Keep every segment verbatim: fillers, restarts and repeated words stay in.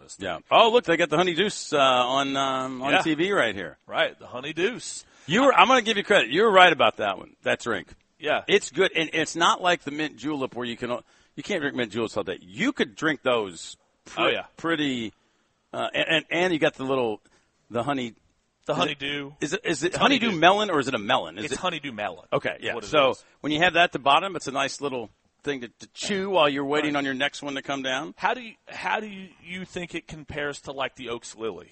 breakfast. Yeah. Oh, look, they got the Honey Deuce uh, on um, on yeah. T V right here. Right, the Honey Deuce. You were. I'm going to give you credit. You were right about that one. That drink. Yeah, it's good, and it's not like the mint julep where you can you can't drink mint juleps all day. You could drink those. Pre- oh yeah, pretty. Uh, and, and and you got the little the honey. The honeydew. Is it is it honeydew, honeydew melon or is it a melon? Is it's it? honeydew melon. Okay, yeah. So is. when you have that at the bottom, it's a nice little thing to, to chew while you're waiting right. on your next one to come down. How do you how do you, you think it compares to like the Oaks Lily?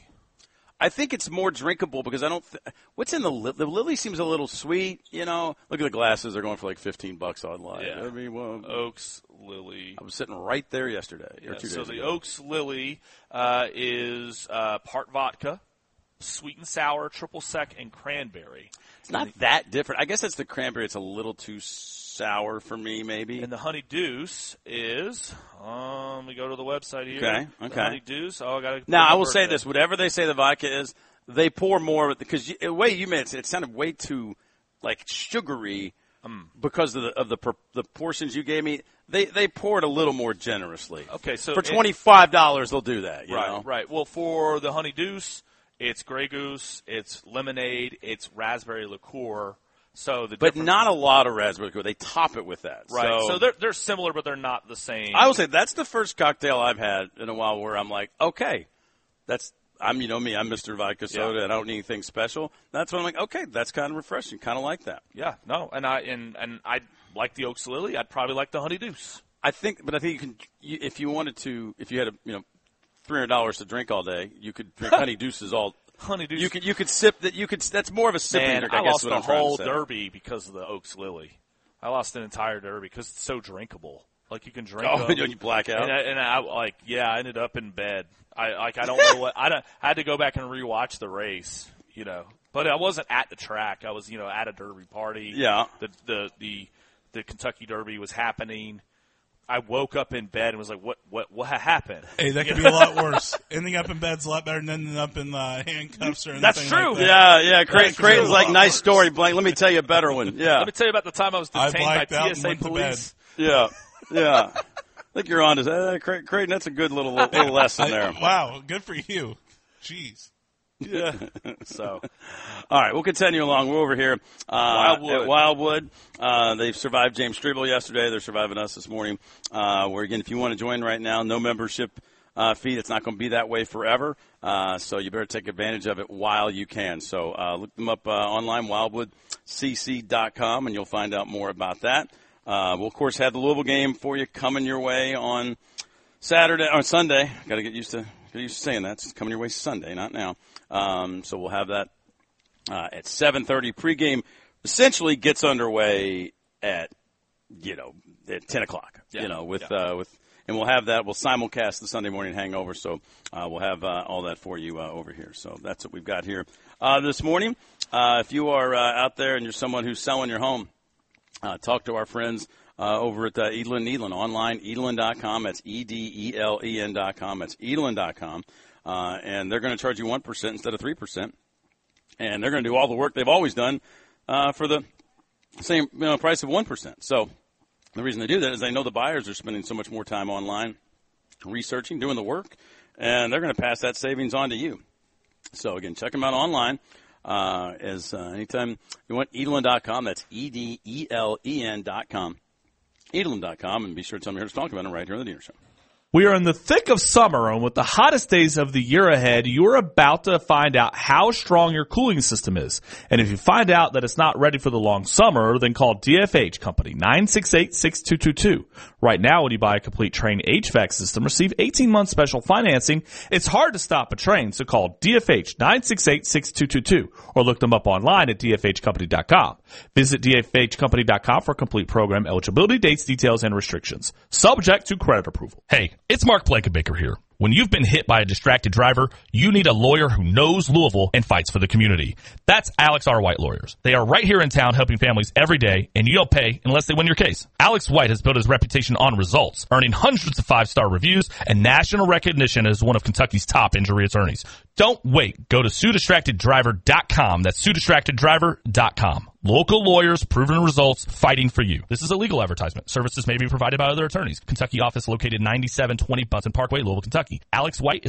I think it's more drinkable because I don't. Th- What's in the li- the Lily seems a little sweet. You know, look at the glasses; they're going for like fifteen bucks online. Yeah. I mean, well, Oaks Lily. I was sitting right there yesterday Yeah, or two so days the ago. Oaks Lily uh, is uh, part vodka, sweet and sour, triple sec, and cranberry. It's not that different. I guess it's the cranberry. It's a little too sour for me, maybe. And the Honey Deuce is. Um, let me go to the website here. Okay. Okay. The Honey Deuce. Oh, I got to. Now I will say this: whatever they say the vodka is, they pour more because you, the way you made it, it sounded way too like sugary um, because of the of the the portions you gave me. They they pour it a little more generously. Okay, so for twenty five dollars they'll do that. You right. know? Right. Well, for the Honey Deuce, it's Grey Goose, it's lemonade, it's raspberry liqueur. So the but not a lot of raspberry liqueur. They top it with that. Right. So, so they're they're similar, but they're not the same. I will say that's the first cocktail I've had in a while where I'm like, okay, that's I'm you know me, I'm Mister Vodka Soda, yeah. and I don't need anything special. That's when I'm like, okay, that's kind of refreshing, kind of like that. Yeah. No, and I and and I like the Oaks Lily. I'd probably like the Honey Deuce. I think, but I think you can you, if you wanted to, if you had a you know three hundred dollars to drink all day, you could drink Honey Deuces all. Honey Deuce. You could you could sip that. You could. That's more of a sipping Man, drink. I, I guess lost what the I'm trying whole to say. derby because of the Oaks Lily. I lost an entire derby because it's so drinkable. Like you can drink. Oh, them. you black out. And I, and I like yeah, I ended up in bed. I like I don't know what I, don't, I had to go back and rewatch the race. You know, but I wasn't at the track. I was you know at a derby party. Yeah. The the the the Kentucky Derby was happening. I woke up in bed and was like, "What? What? What happened?" Hey, that could be a lot worse. Ending up in bed's a lot better than ending up in uh, handcuffs or anything. That's true. Like that. Yeah, yeah. Cray- Creighton's like, true. "Nice story, Blank. Let me tell you a better one." Yeah. Let me tell you about the time I was I detained by blacked out T and S A went to police. Yeah, yeah. I think you're on to uh, Cray- Creighton. That's a good little little lesson there. I, wow, good for you. Jeez. Yeah. So, all right, we'll continue along. We're over here uh, Wildwood. at Wildwood. Uh, they've survived James Strebel yesterday. They're surviving us this morning. Uh, where again, if you want to join right now, no membership uh, fee. It's not going to be that way forever. Uh, so you better take advantage of it while you can. So uh, look them up uh, online, wildwood c c dot com, and you'll find out more about that. Uh, we'll of course have the Louisville game for you coming your way on Saturday or Sunday. Got to get used to get used to saying that. It's coming your way Sunday, not now. Um, so we'll have that uh, at seven thirty. Pregame essentially gets underway at, you know, at ten o'clock, yeah. you know, with, yeah. uh, with, and we'll have that. We'll simulcast the Sunday morning hangover. So uh, we'll have uh, all that for you uh, over here. So that's what we've got here uh, this morning. Uh, if you are uh, out there and you're someone who's selling your home, uh, talk to our friends uh, over at uh, Edelen Edelen online, edelen dot com. That's E D E L E N dot com. That's edelen dot com. Uh, and they're going to charge you one percent instead of three percent. And they're going to do all the work they've always done uh, for the same you know, price of one percent. So the reason they do that is they know the buyers are spending so much more time online researching, doing the work, and they're going to pass that savings on to you. So, again, check them out online. Uh, as uh, anytime you want, edelen dot com. That's E D E L E N dot com. edelen dot com. And be sure to tell me here to talk about it right here on the Diener Show. We are in the thick of summer, and with the hottest days of the year ahead, you're about to find out how strong your cooling system is. And if you find out that it's not ready for the long summer, then call D F H Company, nine six eight, six two two two. Right now, when you buy a complete Trane H V A C system, receive eighteen month special financing. It's hard to stop a train, so call D F H, nine six eight, six two two two, or look them up online at D F H company dot com. Visit D F H company dot com for complete program eligibility, dates, details, and restrictions. Subject to credit approval. Hey, it's Mark Blankenbaker here. When you've been hit by a distracted driver, you need a lawyer who knows Louisville and fights for the community. That's Alex R. White Lawyers. They are right here in town helping families every day, and you don't pay unless they win your case. Alex White has built his reputation on results, earning hundreds of five-star reviews and national recognition as one of Kentucky's top injury attorneys. Don't wait. Go to sue distracted driver dot com. That's sue distracted driver dot com. Local lawyers, proven results, fighting for you. This is a legal advertisement. Services may be provided by other attorneys. Kentucky office located ninety-seven twenty Bunsen Parkway, Louisville, Kentucky. Alex White is